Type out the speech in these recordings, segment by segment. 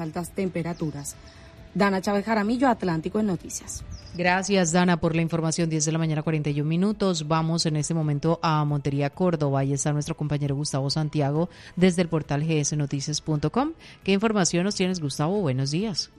altas temperaturas. Dana Chávez Jaramillo, Atlántico en Noticias. Gracias, Dana, por la información. 10 de la mañana, 41 minutos. Vamos en este momento a Montería, Córdoba. Ahí está nuestro compañero Gustavo Santiago desde el portal gsnoticias.com. ¿Qué información nos tienes, Gustavo? Buenos días.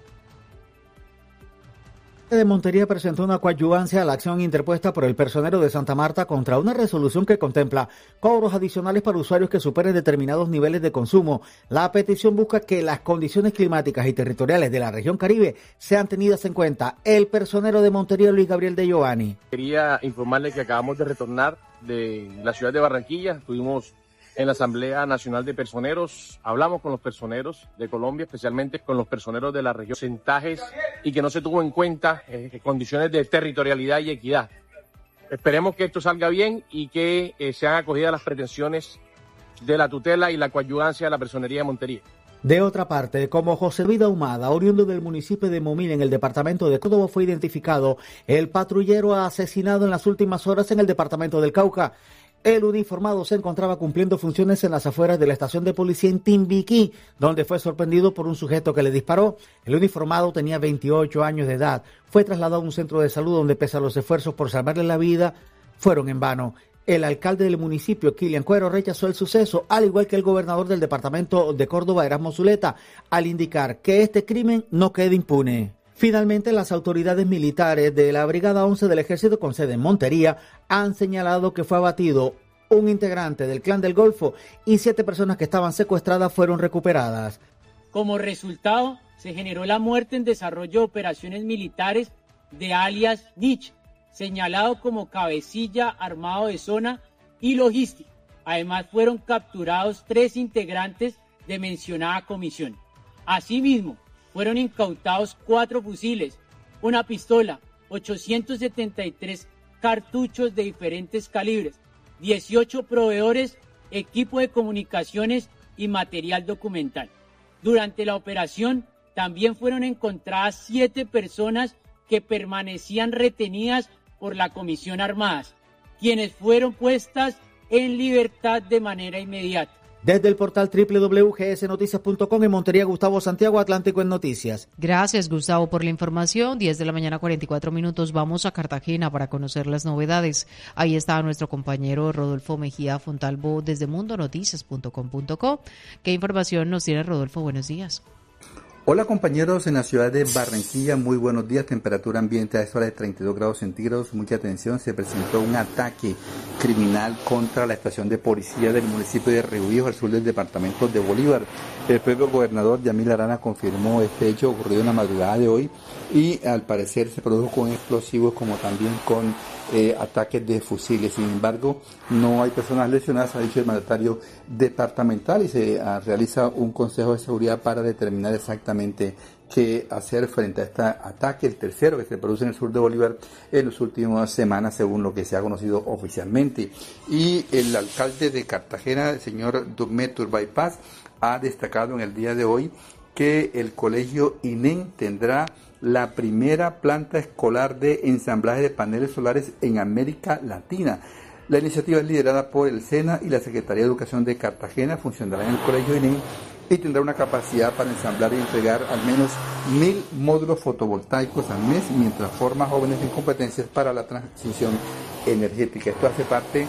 De Montería presentó una coadyuvancia a la acción interpuesta por el personero de Santa Marta contra una resolución que contempla cobros adicionales para usuarios que superen determinados niveles de consumo. La petición busca que las condiciones climáticas y territoriales de la región Caribe sean tenidas en cuenta. El personero de Montería, Luis Gabriel de Giovanni. Quería informarle que acabamos de retornar de la ciudad de Barranquilla. Estuvimos en la Asamblea Nacional de Personeros, hablamos con los personeros de Colombia, especialmente con los personeros de la región, porcentajes y que no se tuvo en cuenta condiciones de territorialidad y equidad. Esperemos que esto salga bien y que sean acogidas las pretensiones de la tutela y la coadyuvancia de la personería de Montería. De otra parte, como José Luis Ahumada, oriundo del municipio de Momil en el departamento de Córdoba, fue identificado el patrullero asesinado en las últimas horas en el departamento del Cauca. El uniformado se encontraba cumpliendo funciones en las afueras de la estación de policía en Timbiquí, donde fue sorprendido por un sujeto que le disparó. El uniformado tenía 28 años de edad. Fue trasladado a un centro de salud donde, pese a los esfuerzos por salvarle la vida, fueron en vano. El alcalde del municipio, Kilian Cuero, rechazó el suceso, al igual que el gobernador del departamento de Córdoba, Erasmo Zuleta, al indicar que este crimen no quede impune. Finalmente, las autoridades militares de la Brigada 11 del Ejército con sede en Montería han señalado que fue abatido un integrante del Clan del Golfo y 7 personas que estaban secuestradas fueron recuperadas. Como resultado, se generó la muerte en desarrollo de operaciones militares de alias Nietzsche, señalado como cabecilla armado de zona y logística. Además, fueron capturados 3 integrantes de mencionada comisión. Asimismo, fueron incautados 4 fusiles, una pistola, 873 cartuchos de diferentes calibres, 18 proveedores, equipo de comunicaciones y material documental. Durante la operación también fueron encontradas 7 personas que permanecían retenidas por la Comisión Armadas, quienes fueron puestas en libertad de manera inmediata. Desde el portal www.gsnoticias.com en Montería, Gustavo Santiago, Atlántico en Noticias. Gracias, Gustavo, por la información. 10 de la mañana, 44 minutos. Vamos a Cartagena para conocer las novedades. Ahí está nuestro compañero Rodolfo Mejía Fontalvo desde mundonoticias.com.co. ¿Qué información nos tiene, Rodolfo? Buenos días. Hola compañeros, en la ciudad de Barranquilla, muy buenos días, temperatura ambiente a esta hora de 32 grados centígrados, mucha atención, se presentó un ataque criminal contra la estación de policía del municipio de Río Viejo, al sur del departamento de Bolívar. El propio gobernador Yamil Arana confirmó este hecho ocurrido en la madrugada de hoy y al parecer se produjo con explosivos como también con ataques de fusiles. Sin embargo, no hay personas lesionadas, ha dicho el mandatario departamental, y se realiza un consejo de seguridad para determinar exactamente qué hacer frente a este ataque, el tercero que se produce en el sur de Bolívar en las últimas semanas, según lo que se ha conocido oficialmente. Y el alcalde de Cartagena, el señor Dugmet Turbay Paz, ha destacado en el día de hoy que el colegio INEN tendrá la primera planta escolar de ensamblaje de paneles solares en América Latina. La iniciativa es liderada por el SENA y la Secretaría de Educación de Cartagena, funcionará en el colegio INEN y tendrá una capacidad para ensamblar y entregar al menos 1.000 módulos fotovoltaicos al mes, mientras forma jóvenes en competencias para la transición energética. Esto hace parte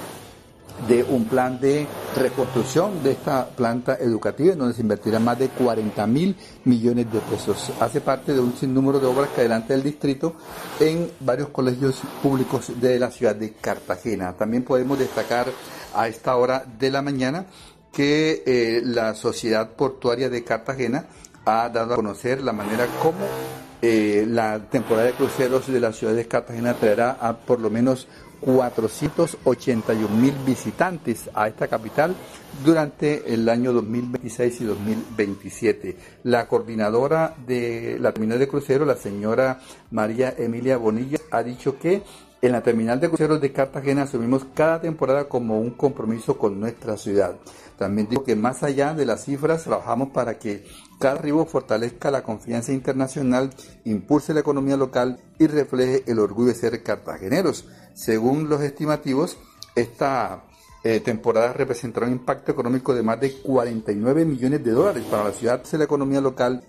de un plan de reconstrucción de esta planta educativa en donde se invertirá más de 40.000 millones de pesos. Hace parte de un sinnúmero de obras que adelanta el distrito en varios colegios públicos de la ciudad de Cartagena. También podemos destacar a esta hora de la mañana que la Sociedad Portuaria de Cartagena ha dado a conocer la manera como la temporada de cruceros de la ciudad de Cartagena traerá a por lo menos 481.000 visitantes a esta capital durante el año 2026 y 2027. La coordinadora de la terminal de cruceros, la señora María Emilia Bonilla, ha dicho que en la terminal de cruceros de Cartagena asumimos cada temporada como un compromiso con nuestra ciudad. También digo que más allá de las cifras, trabajamos para que cada arribo fortalezca la confianza internacional, impulse la economía local y refleje el orgullo de ser cartageneros. Según los estimativos, esta temporadas representará un impacto económico de más de $49 millones para la ciudad. La economía local